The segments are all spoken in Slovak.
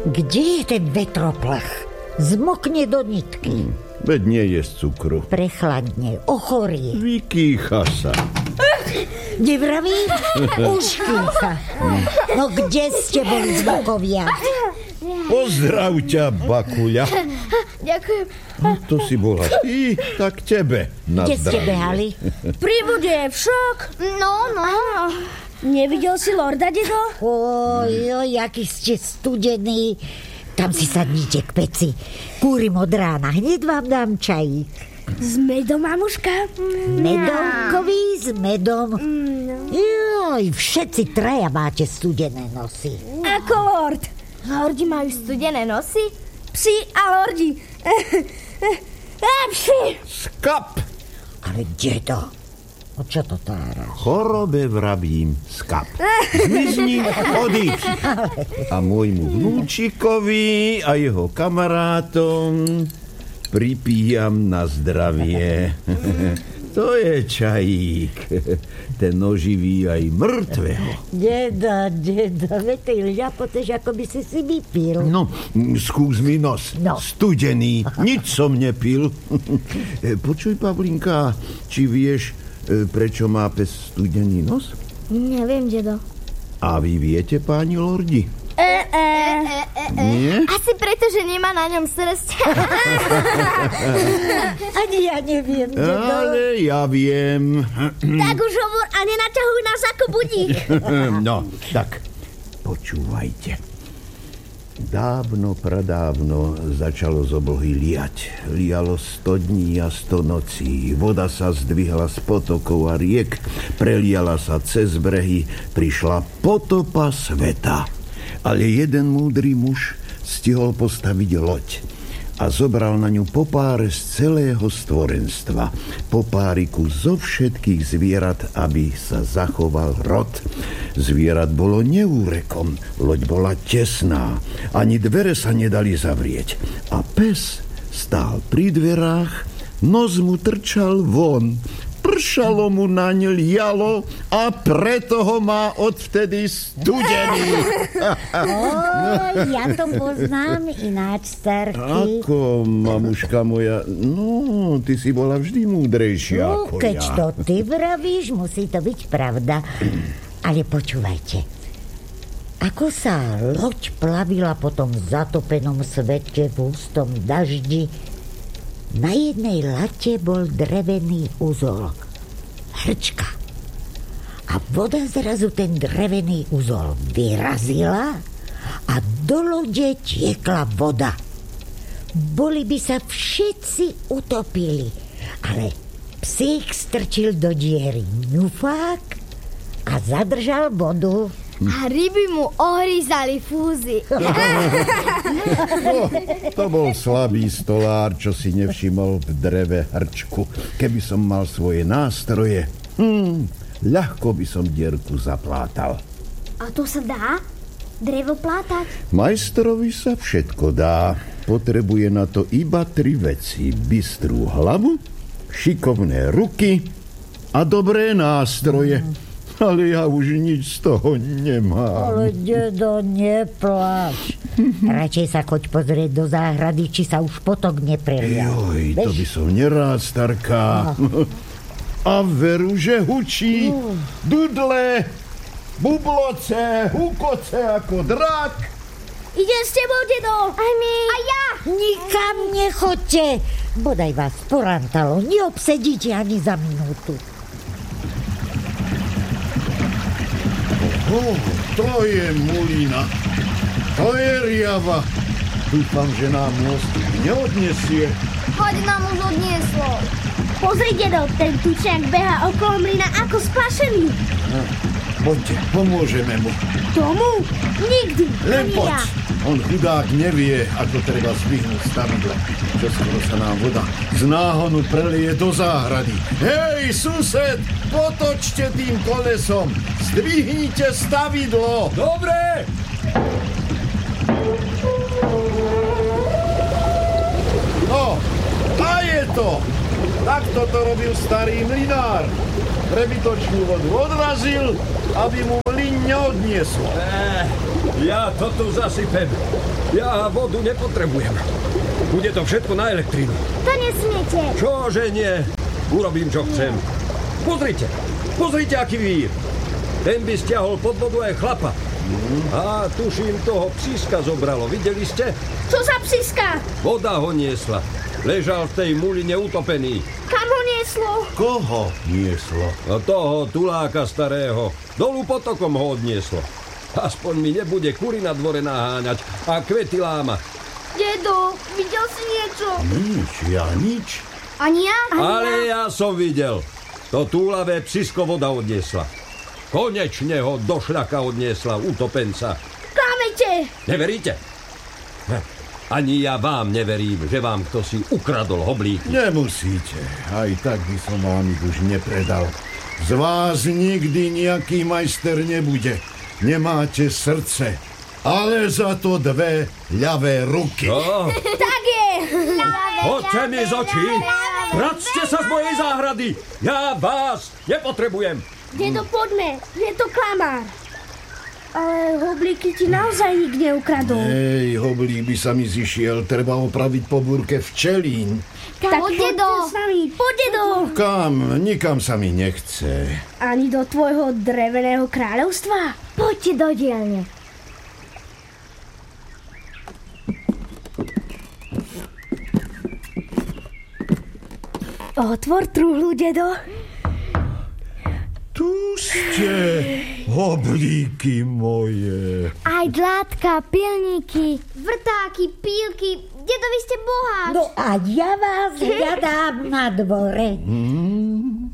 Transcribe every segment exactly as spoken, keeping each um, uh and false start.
Kde je ten vetroplach? Zmokne do nitky. Hm, veď nie je z cukru. Prechladne, ochorie. Vykýcha sa. Nevraví? Už kýcha. No kde ste boli zmokovia? Pozdrav ťa, Bakuľa. Ďakujem. No, to si bola ty, tak tebe na Kde ste zdravie. behali? Pri vode však. No, no. Nevidel si lorda, dedo? Oj, oj, aký ste studení. Tam si sadnite k peci. Kúrim od rána, hneď vám dám čajík. S medom, mamuška? Medovkový s medom. Joj, všetci traja máte studené nosy. Ako lord. Lordi majú studené nosy? Psi a lordi. A psi. Skap! Ale dedo, o čo to táraš? Chorobe vrabím skap. Zmizni, odíď. A môjmu vnúčikovi a jeho kamarátom pripíjam na zdravie. To je čajík. Ten oživí aj mŕtvého. Dedo, dedo, veď ty ľapoteš, ako by si si vypil. No, skús mi nos. No. Studený. Nič som nepil. Počuj, Pavlinka, či vieš, prečo má pes studený nos? Neviem, dedo. A vy viete, páni lordi? E, e. Nie? Asi preto, že nemá na ňom srst. Ani ja neviem, dedo. Ale ja viem. Tak už hovor a nenaťahuj nás ako budík. No, tak, počúvajte. Dávno, pradávno začalo z oblohy liať. Lialo sto dní a sto nocí. Voda sa zdvihla z potokov a riek, preliala sa cez brehy, prišla potopa sveta. Ale jeden múdry muž stihol postaviť loď a zobral na ňu popáre z celého stvorenstva. Popáriku zo všetkých zvierat, aby sa zachoval rod. Zvierat bolo neúrekom, loď bola tesná, ani dvere sa nedali zavrieť. A pes stál pri dverách, nos mu trčal von. Pršalo mu naň, lialo a preto ho má odvtedy studený. Oj, ja to poznám ináč, starky. Ako, mamuška moja? No, ty si bola vždy múdrejšia No, ako keď ja. to ty vravíš, musí to byť pravda. Ale počúvajte. Ako sa loď plavila po tom zatopenom svete v hustom daždi, na jednej late bol drevený uzol. Hrčka. A voda zrazu ten drevený uzol vyrazila a do lode tiekla voda. Boli by sa všetci utopili, ale psík strčil do diery ňufák a zadržal vodu. A ryby mu ohryzali fúzy. No, to bol slabý stolár, čo si nevšimol v dreve hrčku. Keby som mal svoje nástroje, hm, ľahko by som dierku zaplátal. A to sa dá? Drevo plátať? Majstrovi sa všetko dá. Potrebuje na to iba tri veci. Bystrú hlavu, šikovné ruky a dobré nástroje. Ale ja už nič z toho nemám. Ale dedo, nepláč. Radšej sa choď pozrieť do záhrady, či sa už potok neprelial. Joj, to by som nerád, starka. A veru, že hučí. Dudle, bubloce, hukoce ako drak. Idem s tebou, dedo. Aj my. A ja. Nikam nechoďte. Bodaj vás porantalo. Neobsedíte ani za minútu. Oh, to je mulina. To je riava. Dúfam, že nám most neodnesie. Hoď nám už odnieslo. Pozri, dedo, ten tučiak beha okolo mlyna ako splašený. No, poďte, pomôžeme mu. Tomu? Nikdy. Len Ani poď. ja. On chudák nevie, ako treba zvyhnúť stavidlo. Čo skoro sa nám voda z náhonu prelije do záhrady. Hej, sused, potočte tým kolesom. Zdvihnite stavidlo. Dobre! No, a je to. Takto to robil starý mlynár. Prebytočnú vodu odrazil, aby mu mlyn neodnieslo. Eh, Ja to tu zasypem. Ja vodu nepotrebujem. Bude to všetko na elektrínu. To nesmiete. Čože nie? Urobím, čo chcem. Pozrite, pozrite, aký vír. Ten by stiahol pod vodu aj chlapa. A tuším, toho psíska zobralo. Videli ste? Čo za psíska? Voda ho niesla. Ležal v tej muline utopený. Kam ho nieslo? Koho nieslo? No toho tuláka starého. Dolu potokom ho odnieslo. Aspoň mi nebude kury na dvore naháňať a kvety lámať. Dedo, videl si niečo? Nič, ja nič. Ani ja? Ani Ale ja. ja som videl. To túlavé psisko voda odniesla. Konečne ho do šľaka odniesla utopenca. Klamete! Neveríte? Hm. Ani ja vám neverím, že vám kto si ukradol hoblíky. Nemusíte. Aj tak by som vám ich už nepredal. Z vás nikdy nejaký majster nebude. Nemáte srdce, ale za to dve ľavé ruky. No, Tak je! hoďte mi z očí. Vracte sa z mojej záhrady. Ja vás nepotrebujem. Dedo, poďme. Je to klamár. Ale hoblíky ti naozaj nik neukradol. Ej, hoblík by sa mi zišiel. Treba opraviť po búrke včelín. Tak dedo, s nami. Poď, dedo. Kam? Nikam sa mi nechce. Ani do tvojho dreveného kráľovstva? Poďte do dielne. Otvor truhlu, dedo. Tu ste, hoblíky moje. Aj dlátka, pilníky, vrtáky, pílky. Dedo, vy ste boháč. No a ja vás hľadám na dvore. Mm.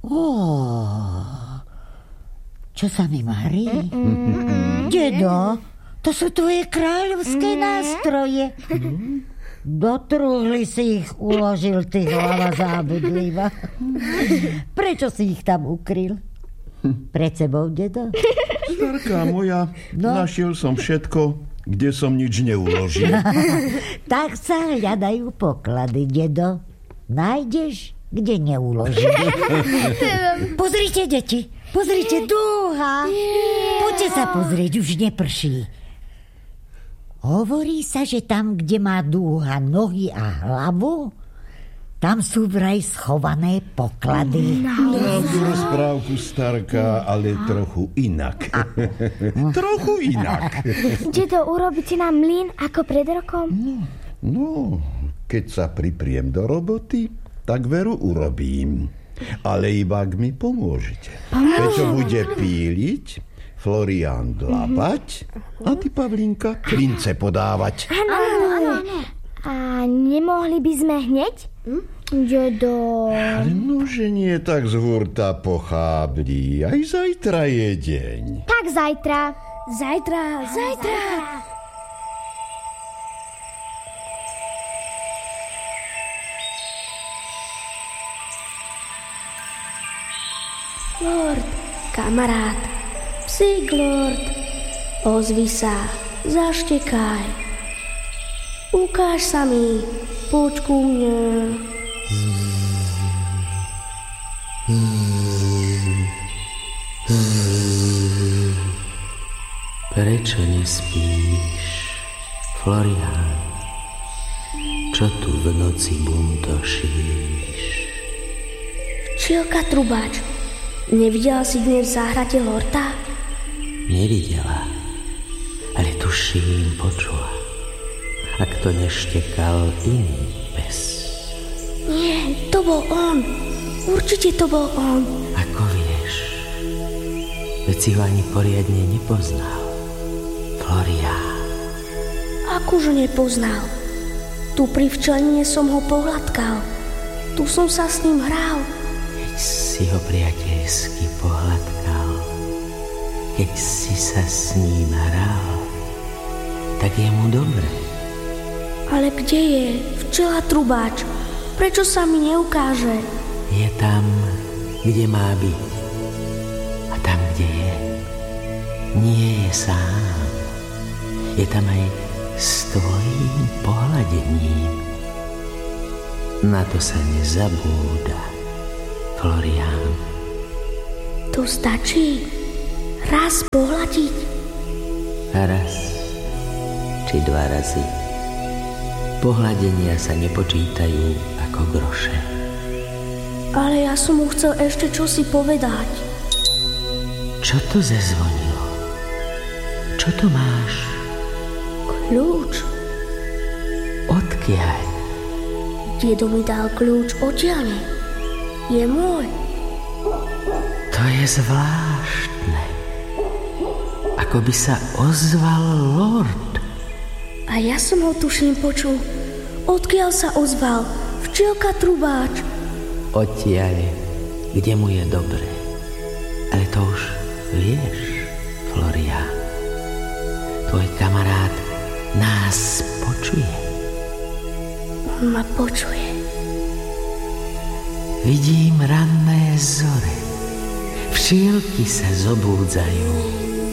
Oh. Čo sa mi marí? Mm-mm. Dedo, to sú tvoje kráľovské mm. nástroje. Mm. Do truhly si ich uložil, ty hlava zábudlivá. Prečo si ich tam ukryl? Pred sebou, dedo? Starka moja, no. Našiel som všetko, kde som nič neuložil. Tak sa hľadajú poklady, dedo. Nájdeš, kde neuložil. Pozrite, deti, pozrite, dúha. Poďte sa pozrieť, už neprší. Hovorí sa, že tam, kde má dúha nohy a hlavu, tam sú vraj schované poklady. Pravdu rozprávku, starka, ale trochu inak. Trochu inak. Dedo, urobíte nám mlyn ako pred rokom? No, no, keď sa pripriem do roboty, tak veru urobím. Ale iba ak mi pomôžete. Peťo bude píliť, Florián dlapať a ty, Pavlinka, klince podávať. Áno, áno, áno. A nemohli by sme hneď? Hm? Dedo... Nože nie tak z hurta pochábli. Aj zajtra je deň. Tak zajtra. Zajtra, zajtra. Lord, kamarát, psík lord, ozvi sa, zaštekaj. Ukáž sa mi, poď ku mne. Prečo nespíš, Florián? Čo tu v noci buntošíš? Včielka trubáč, nevidela si dnes v záhrade lorda? Nevidela, ale tuším, počula. Ak to neštekal iný pes. Nie, to bol on. Určite to bol on. Ako vieš? Veď si ho ani poriadne nepoznal. Florián. Akože nepoznal? Tu pri včeline som ho pohľadkal. Tu som sa s ním hral. Keď si ho priateľsky pohľadkal, keď si sa s ním hral, tak je mu dobre. Ale kde je včela trubáč? Prečo sa mi neukáže? Je tam, kde má byť. A tam, kde je, nie je sám. Je tam aj s tvojím pohľadením. Na to sa nezabúda, Florián. To stačí? Raz pohľadiť? A raz, či dva razy. Pohľadenia sa nepočítajú ako groše. Ale ja som mu chcel ešte čosi povedať. Čo to zazvonilo? Čo to máš? Kľúč. Odkiaľ? Dedo mi dal kľúč odtiaľ. Je môj. To je zvláštne. Ako by sa ozval lord. A ja som ho tuším počul. Odkiaľ sa ozval? Včielka trubáč. Odtiaľ, kde mu je dobre. Ale to už vieš, Florián. Tvoj kamarát nás počuje. On ma počuje. Vidím ranné zore. Včielky sa zobúdzajú.